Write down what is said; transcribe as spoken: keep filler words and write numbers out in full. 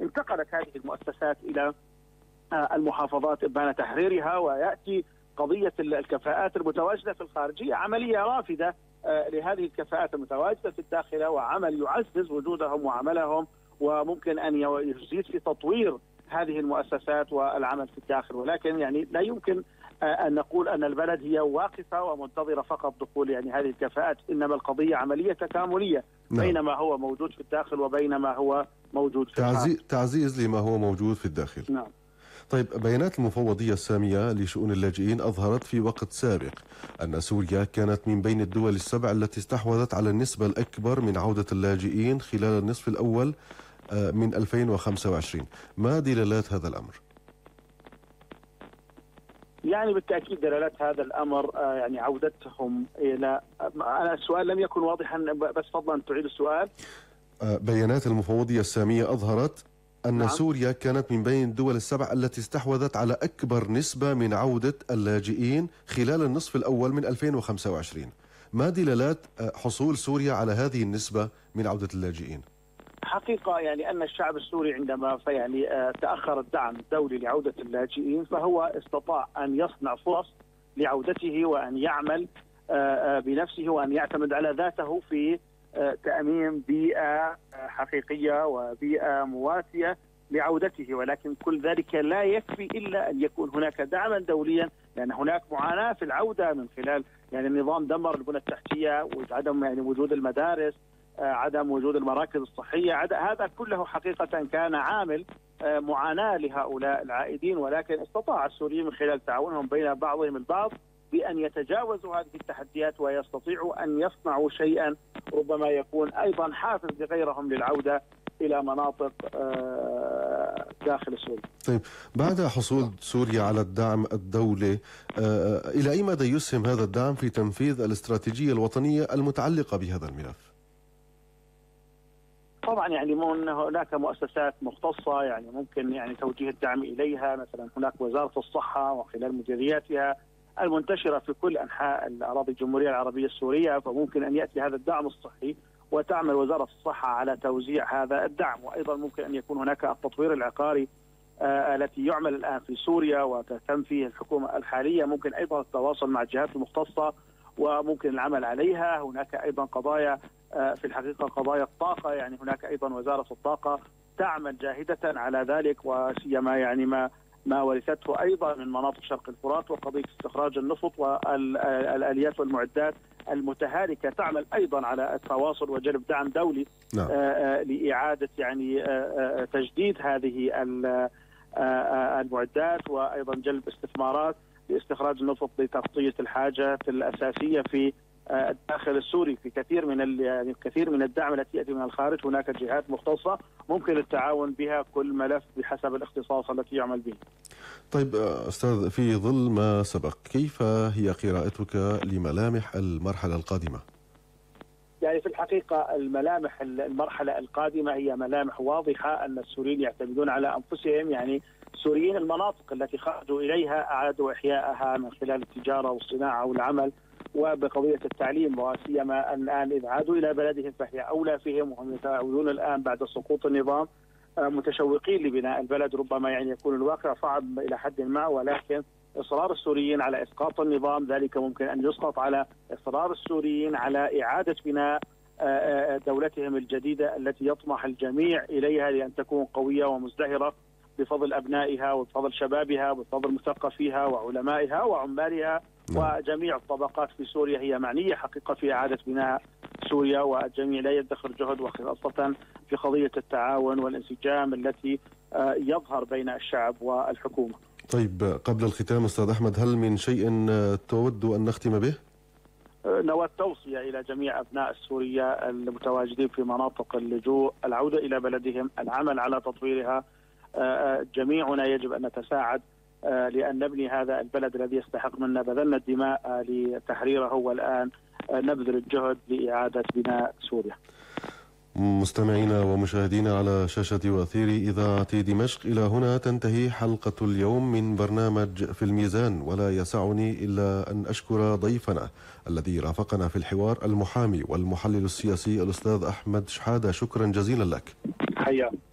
انتقلت هذه المؤسسات إلى المحافظات إبان تحريرها، ويأتي قضية الكفاءات المتواجدة في الخارجية عملية رافدة لهذه الكفاءات المتواجدة في الداخل، وعمل يعزز وجودهم وعملهم، وممكن أن يزيد في تطوير هذه المؤسسات والعمل في الداخل. ولكن يعني لا يمكن أن نقول أن البلد هي واقفة ومنتظرة فقط دخول يعني هذه الكفاءات، إنما القضية عملية تكاملية بين ما هو موجود في الداخل وبين ما هو موجود في الخارج. تعزيز لما هو موجود في الداخل. نعم. طيب، بيانات المفوضية السامية لشؤون اللاجئين أظهرت في وقت سابق أن سوريا كانت من بين الدول السبع التي استحوذت على النسبة الأكبر من عودة اللاجئين خلال النصف الأول من ألفين وخمسة وعشرين. ما دلالات هذا الأمر؟ يعني بالتأكيد دلالات هذا الأمر يعني عودتهم إلى، أنا السؤال لم يكن واضحا، بس فضلا تعيد السؤال. بيانات المفوضية السامية أظهرت أن نعم. سوريا كانت من بين الدول السبع التي استحوذت على أكبر نسبة من عودة اللاجئين خلال النصف الأول من ألفين وخمسة وعشرين. ما دلالات حصول سوريا على هذه النسبة من عودة اللاجئين؟ حقيقة يعني أن الشعب السوري عندما يعني تأخر الدعم الدولي لعودة اللاجئين، فهو استطاع أن يصنع فرص لعودته وأن يعمل بنفسه وأن يعتمد على ذاته في تأمين بيئة حقيقية وبيئة مواسية لعودته. ولكن كل ذلك لا يكفي إلا أن يكون هناك دعما دوليا، لأن هناك معاناة في العودة من خلال يعني النظام دمر البنى التحتية، وعدم يعني وجود المدارس، عدم وجود المراكز الصحية، هذا كله حقيقة كان عامل معاناة لهؤلاء العائدين. ولكن استطاع السوريين من خلال تعاونهم بين بعضهم البعض بأن يتجاوزوا هذه التحديات ويستطيعوا أن يصنعوا شيئا ربما يكون أيضا حافز لغيرهم للعودة إلى مناطق داخل سوريا. طيب، بعد حصول سوريا على الدعم الدولي، إلى أي مدى يسهم هذا الدعم في تنفيذ الاستراتيجية الوطنية المتعلقة بهذا الملف؟ طبعا يعني هناك مؤسسات مختصة يعني ممكن يعني توجيه الدعم إليها، مثلا هناك وزارة الصحة وخلال مديرياتها المنتشرة في كل أنحاء الأراضي الجمهورية العربية السورية، فممكن أن يأتي هذا الدعم الصحي وتعمل وزارة الصحة على توزيع هذا الدعم. وأيضا ممكن أن يكون هناك التطوير العقاري آه التي يعمل الآن في سوريا وتهتم فيه الحكومة الحالية، ممكن أيضا التواصل مع الجهات المختصة وممكن العمل عليها. هناك أيضا قضايا آه في الحقيقة قضايا الطاقة، يعني هناك أيضا وزارة الطاقة تعمل جاهدة على ذلك، وسيما يعني ما ما ورثته أيضا من مناطق شرق الفرات وقضية استخراج النفط والآليات والمعدات المتهالكة، تعمل أيضا على التواصل وجلب دعم دولي نعم. آآ لإعادة يعني آآ تجديد هذه المعدات، وأيضا جلب استثمارات لاستخراج النفط لتغطية الحاجة الأساسية في الداخل السوري. في كثير من يعني كثير من الدعم التي يأتي من الخارج هناك جهات مختصة ممكن التعاون بها، كل ملف بحسب الاختصاص التي يعمل به. طيب أستاذ، في ظل ما سبق، كيف هي قراءتك لملامح المرحلة القادمة؟ يعني في الحقيقة الملامح المرحلة القادمة هي ملامح واضحة، أن السوريين يعتمدون على أنفسهم. يعني السوريين المناطق التي خرجوا إليها أعادوا إحيائها من خلال التجارة والصناعة والعمل وبقضية التعليم، وسيما الآن إذا عادوا إلى بلدهم فهي أولى فيهم، وهم يتعودون الآن بعد سقوط النظام متشوقين لبناء البلد. ربما يعني يكون الواقع صعب إلى حد ما، ولكن إصرار السوريين على إسقاط النظام ذلك ممكن أن يسقط على إصرار السوريين على إعادة بناء دولتهم الجديدة التي يطمح الجميع إليها لأن تكون قوية ومزدهرة بفضل أبنائها وبفضل شبابها وبفضل مثقفيها وعلمائها وعمالها. وجميع الطبقات في سوريا هي معنية حقيقة في إعادة بناء سوريا، والجميع لا يدخر جهد، وخاصة في قضية التعاون والانسجام التي يظهر بين الشعب والحكومة. طيب، قبل الختام أستاذ أحمد، هل من شيء تود أن نختم به؟ نود توصية إلى جميع أبناء سوريا المتواجدين في مناطق اللجوء العودة إلى بلدهم، العمل على تطويرها. جميعنا يجب أن نتساعد لأن نبني هذا البلد الذي يستحق منا. بذلنا الدماء لتحريره، والآن نبذل الجهد لإعادة بناء سوريا. مستمعينا ومشاهدينا على شاشة وأثير إذاعة دمشق، إلى هنا تنتهي حلقة اليوم من برنامج في الميزان، ولا يسعني إلا أن أشكر ضيفنا الذي رافقنا في الحوار، المحامي والمحلل السياسي الأستاذ أحمد شحادة. شكرا جزيلا لك. حياك.